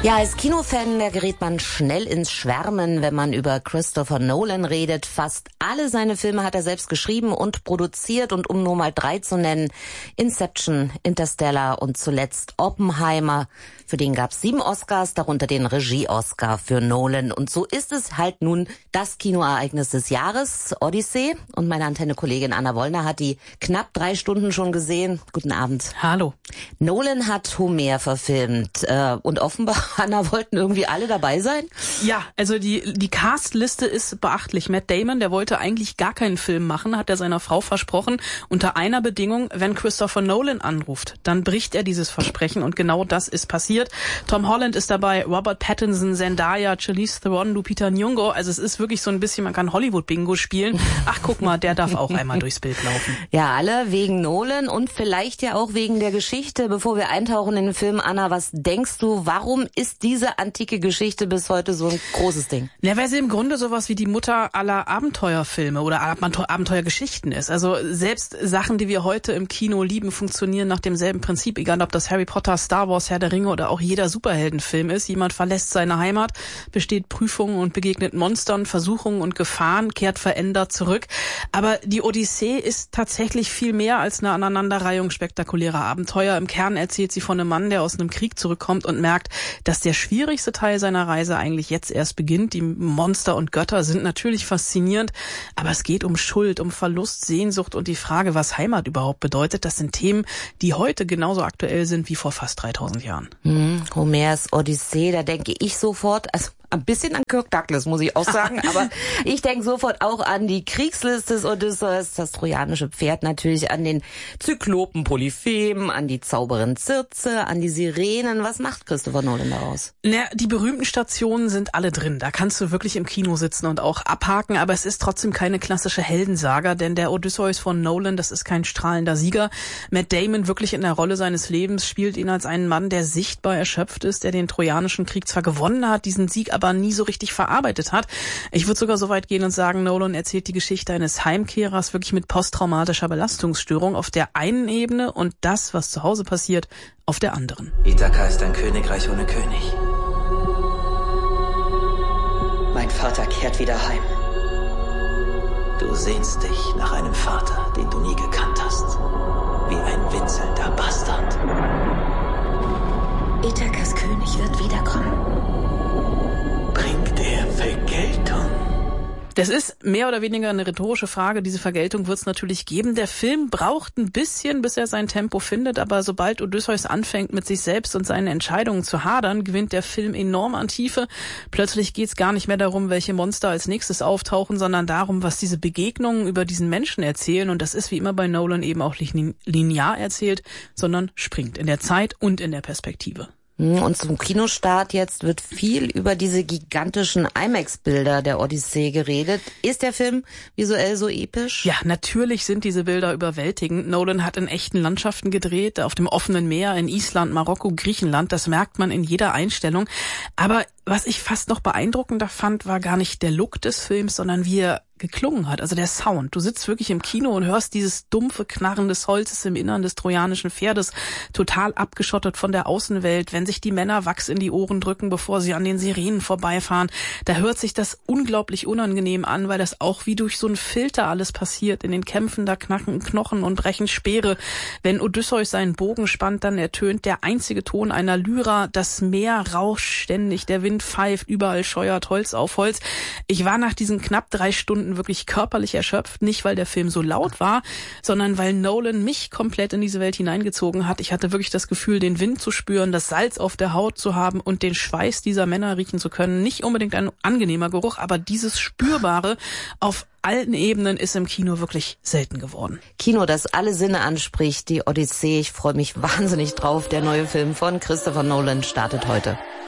Ja, als Kinofan, da gerät man schnell ins Schwärmen, wenn man über Christopher Nolan redet. Fast alle seine Filme hat er selbst geschrieben und produziert, und um nur mal 3 zu nennen: Inception, Interstellar und zuletzt Oppenheimer. Für den gab's 7 Oscars, darunter den Regie-Oscar für Nolan. Und so ist es halt nun das Kinoereignis des Jahres, Odyssey. Und meine Antenne-Kollegin Anna Wollner hat die knapp 3 Stunden schon gesehen. Guten Abend. Hallo. Nolan hat Homer verfilmt und offenbar, Anna, wollten irgendwie alle dabei sein? Ja, also die Castliste ist beachtlich. Matt Damon, der wollte eigentlich gar keinen Film machen, hat er seiner Frau versprochen, unter einer Bedingung: wenn Christopher Nolan anruft, dann bricht er dieses Versprechen, und genau das ist passiert. Tom Holland ist dabei, Robert Pattinson, Zendaya, Charlize Theron, Lupita Nyong'o. Also es ist wirklich so ein bisschen, man kann Hollywood-Bingo spielen. Ach, guck mal, der darf auch einmal durchs Bild laufen. Ja, alle wegen Nolan und vielleicht ja auch wegen der Geschichte. Bevor wir eintauchen in den Film, Anna, was denkst du, warum ist diese antike Geschichte bis heute so ein großes Ding? Ja, weil sie im Grunde sowas wie die Mutter aller Abenteuerfilme oder Abenteuergeschichten ist. Also selbst Sachen, die wir heute im Kino lieben, funktionieren nach demselben Prinzip. Egal, ob das Harry Potter, Star Wars, Herr der Ringe oder auch jeder Superheldenfilm ist. Jemand verlässt seine Heimat, besteht Prüfungen und begegnet Monstern, Versuchungen und Gefahren, kehrt verändert zurück. Aber die Odyssee ist tatsächlich viel mehr als eine Aneinanderreihung spektakulärer Abenteuer. Im Kern erzählt sie von einem Mann, der aus einem Krieg zurückkommt und merkt, dass der schwierigste Teil seiner Reise eigentlich jetzt erst beginnt. Die Monster und Götter sind natürlich faszinierend, aber es geht um Schuld, um Verlust, Sehnsucht und die Frage, was Heimat überhaupt bedeutet. Das sind Themen, die heute genauso aktuell sind wie vor fast 3000 Jahren. Homers Odyssee, da denke ich sofort, also ein bisschen an Kirk Douglas, muss ich auch sagen, aber ich denke sofort auch an die Kriegslist des Odysseus, das trojanische Pferd natürlich, an den Zyklopen Polyphem, an die Zauberin Circe, an die Sirenen. Was macht Christopher Nolan daraus? Na, die berühmten Stationen sind alle drin. Da kannst du wirklich im Kino sitzen und auch abhaken, aber es ist trotzdem keine klassische Heldensaga, denn der Odysseus von Nolan, das ist kein strahlender Sieger. Matt Damon, wirklich in der Rolle seines Lebens, spielt ihn als einen Mann, der sichtbar erschöpft ist, der den trojanischen Krieg zwar gewonnen hat, diesen Sieg aber nie so richtig verarbeitet hat. Ich würde sogar so weit gehen und sagen, Nolan erzählt die Geschichte eines Heimkehrers wirklich mit posttraumatischer Belastungsstörung auf der einen Ebene und das, was zu Hause passiert, auf der anderen. Ithaka ist ein Königreich ohne König. Mein Vater kehrt wieder heim. Du sehnst dich nach einem Vater, den du nie gekannt hast. Wie ein winselnder Bastard. Ithakas König wird wiederkommen. Bringt er Vergeltung? Das ist mehr oder weniger eine rhetorische Frage. Diese Vergeltung wird es natürlich geben. Der Film braucht ein bisschen, bis er sein Tempo findet, aber sobald Odysseus anfängt, mit sich selbst und seinen Entscheidungen zu hadern, gewinnt der Film enorm an Tiefe. Plötzlich geht es gar nicht mehr darum, welche Monster als nächstes auftauchen, sondern darum, was diese Begegnungen über diesen Menschen erzählen. Und das ist wie immer bei Nolan eben auch nicht linear erzählt, sondern springt in der Zeit und in der Perspektive. Und zum Kinostart jetzt wird viel über diese gigantischen IMAX-Bilder der Odyssee geredet. Ist der Film visuell so episch? Ja, natürlich sind diese Bilder überwältigend. Nolan hat in echten Landschaften gedreht, auf dem offenen Meer, in Island, Marokko, Griechenland. Das merkt man in jeder Einstellung. Aber was ich fast noch beeindruckender fand, war gar nicht der Look des Films, sondern wie er geklungen hat, also der Sound. Du sitzt wirklich im Kino und hörst dieses dumpfe Knarren des Holzes im Innern des trojanischen Pferdes, total abgeschottet von der Außenwelt. Wenn sich die Männer Wachs in die Ohren drücken, bevor sie an den Sirenen vorbeifahren, da hört sich das unglaublich unangenehm an, weil das auch wie durch so einen Filter alles passiert. In den Kämpfen, da knacken Knochen und brechen Speere. Wenn Odysseus seinen Bogen spannt, dann ertönt der einzige Ton einer Lyra. Das Meer rauscht ständig, der Wind pfeift, überall scheuert Holz auf Holz. Ich war nach diesen knapp 3 Stunden wirklich körperlich erschöpft, nicht weil der Film so laut war, sondern weil Nolan mich komplett in diese Welt hineingezogen hat. Ich hatte wirklich das Gefühl, den Wind zu spüren, das Salz auf der Haut zu haben und den Schweiß dieser Männer riechen zu können. Nicht unbedingt ein angenehmer Geruch, aber dieses Spürbare auf allen Ebenen ist im Kino wirklich selten geworden. Kino, das alle Sinne anspricht, die Odyssee. Ich freue mich wahnsinnig drauf. Der neue Film von Christopher Nolan startet heute.